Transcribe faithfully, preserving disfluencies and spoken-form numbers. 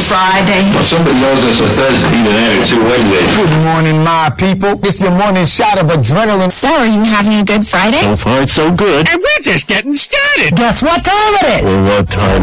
Friday. Well, somebody owes us a Thursday. Even added two Wednesdays. Good morning, my people. It's your morning shot of adrenaline. So, are you having a good Friday? So far, it's so good. And we're just getting started. Guess what time it is? Well, what time